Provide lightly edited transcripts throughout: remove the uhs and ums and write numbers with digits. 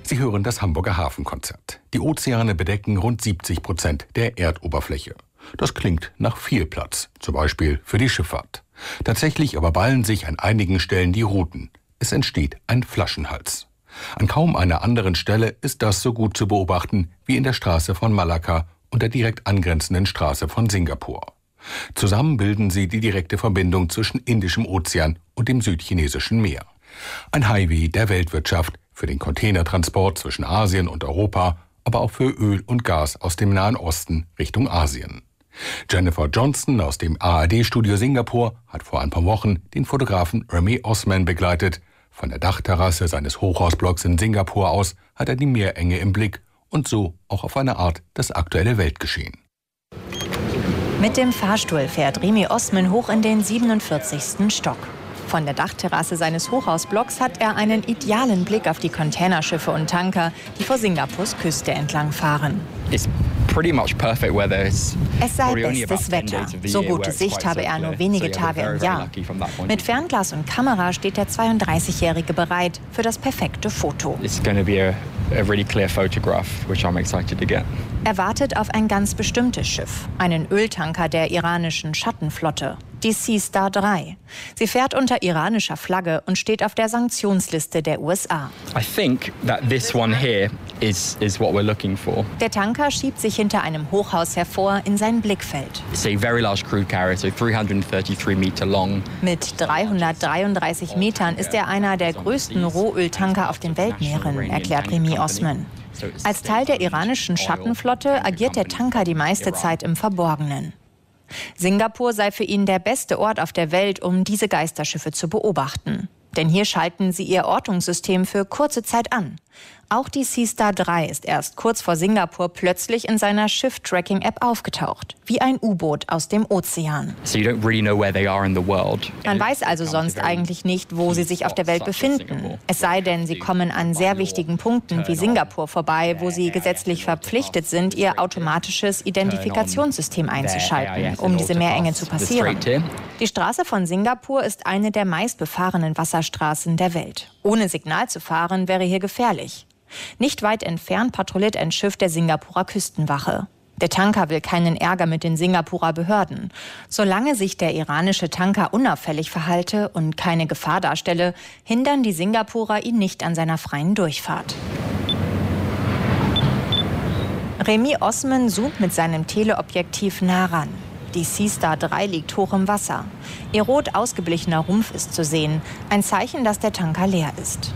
Sie hören das Hamburger Hafenkonzert. Die Ozeane bedecken rund 70% der Erdoberfläche. Das klingt nach viel Platz, zum Beispiel für die Schifffahrt. Tatsächlich aber ballen sich an einigen Stellen die Routen. Es entsteht ein Flaschenhals. An kaum einer anderen Stelle ist das so gut zu beobachten wie in der Straße von Malakka und der direkt angrenzenden Straße von Singapur. Zusammen bilden sie die direkte Verbindung zwischen Indischem Ozean und dem Südchinesischen Meer. Ein Highway der Weltwirtschaft für den Containertransport zwischen Asien und Europa, aber auch für Öl und Gas aus dem Nahen Osten Richtung Asien. Jennifer Johnston aus dem ARD-Studio Singapur hat vor ein paar Wochen den Fotografen Remy Osman begleitet. Von der Dachterrasse seines Hochhausblocks in Singapur aus hat er die Meerenge im Blick und so auch auf eine Art das aktuelle Weltgeschehen. Mit dem Fahrstuhl fährt Remy Osman hoch in den 47. Stock. Von der Dachterrasse seines Hochhausblocks hat er einen idealen Blick auf die Containerschiffe und Tanker, die vor Singapurs Küste entlang fahren. Es sei bestes Wetter. So gute Sicht habe er nur wenige Tage im Jahr. Mit Fernglas und Kamera steht der 32-Jährige bereit für das perfekte Foto. Er wartet auf ein ganz bestimmtes Schiff, einen Öltanker der iranischen Schattenflotte, die Sea Star 3. Sie fährt unter iranischer Flagge und steht auf der Sanktionsliste der USA. Der Tanker schiebt sich hinter einem Hochhaus hervor in sein Blickfeld. Mit 333 Metern ist er einer der größten Rohöltanker auf den Weltmeeren, erklärt Remy Osman. Als Teil der iranischen Schattenflotte agiert der Tanker die meiste Zeit im Verborgenen. Singapur sei für ihn der beste Ort auf der Welt, um diese Geisterschiffe zu beobachten. Denn hier schalten sie ihr Ortungssystem für kurze Zeit an. Auch die Sea Star 3 ist erst kurz vor Singapur plötzlich in seiner Schiff-Tracking-App aufgetaucht, wie ein U-Boot aus dem Ozean. Man weiß also sonst eigentlich nicht, wo sie sich auf der Welt befinden. Es sei denn, sie kommen an sehr wichtigen Punkten wie Singapur vorbei, wo sie gesetzlich verpflichtet sind, ihr automatisches Identifikationssystem einzuschalten, um diese Meerenge zu passieren. Die Straße von Singapur ist eine der meistbefahrenen Wasserstraßen der Welt. Ohne Signal zu fahren wäre hier gefährlich. Nicht weit entfernt patrouilliert ein Schiff der Singapurer Küstenwache. Der Tanker will keinen Ärger mit den Singapurer Behörden. Solange sich der iranische Tanker unauffällig verhalte und keine Gefahr darstelle, hindern die Singapurer ihn nicht an seiner freien Durchfahrt. Remy Osman zoomt mit seinem Teleobjektiv nah ran. Die Sea Star 3 liegt hoch im Wasser. Ihr rot ausgeblichener Rumpf ist zu sehen. Ein Zeichen, dass der Tanker leer ist.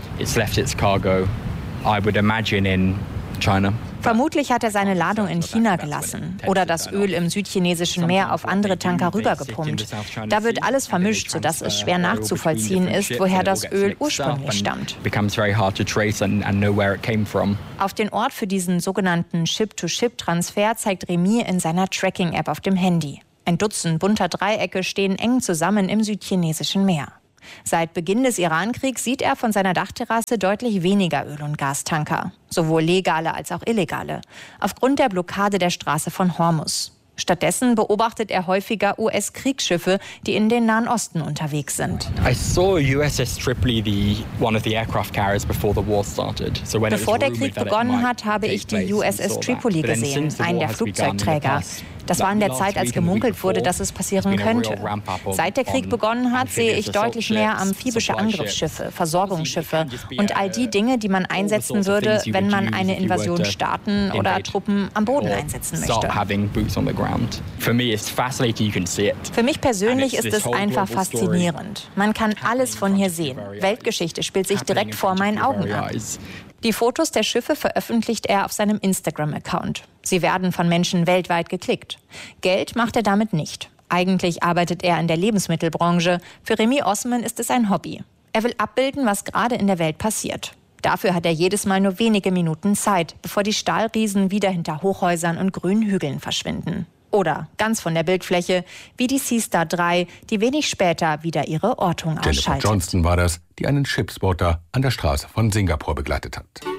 Vermutlich hat er seine Ladung in China gelassen oder das Öl im südchinesischen Meer auf andere Tanker rübergepumpt. Da wird alles vermischt, sodass es schwer nachzuvollziehen ist, woher das Öl ursprünglich stammt. Auf den Ort für diesen sogenannten Ship-to-Ship-Transfer zeigt Remy in seiner Tracking-App auf dem Handy. Ein Dutzend bunter Dreiecke stehen eng zusammen im südchinesischen Meer. Seit Beginn des Irankriegs sieht er von seiner Dachterrasse deutlich weniger Öl- und Gastanker, sowohl legale als auch illegale, aufgrund der Blockade der Straße von Hormuz. Stattdessen beobachtet er häufiger US-Kriegsschiffe, die in den Nahen Osten unterwegs sind. Bevor der Krieg begonnen hat, habe ich die USS Tripoli gesehen, einen der Flugzeugträger. Das war in der Zeit, als gemunkelt wurde, dass es passieren könnte. Seit der Krieg begonnen hat, sehe ich deutlich mehr amphibische Angriffsschiffe, Versorgungsschiffe und all die Dinge, die man einsetzen würde, wenn man eine Invasion starten oder Truppen am Boden einsetzen möchte. Für mich persönlich ist es einfach faszinierend. Man kann alles von hier sehen. Weltgeschichte spielt sich direkt vor meinen Augen ab. Die Fotos der Schiffe veröffentlicht er auf seinem Instagram-Account. Sie werden von Menschen weltweit geklickt. Geld macht er damit nicht. Eigentlich arbeitet er in der Lebensmittelbranche. Für Remy Osman ist es ein Hobby. Er will abbilden, was gerade in der Welt passiert. Dafür hat er jedes Mal nur wenige Minuten Zeit, bevor die Stahlriesen wieder hinter Hochhäusern und grünen Hügeln verschwinden. Oder ganz von der Bildfläche, wie die Sea Star 3, die wenig später wieder ihre Ortung ausschaltet. Jennifer Johnston war das, die einen Shipspotter an der Straße von Singapur begleitet hat.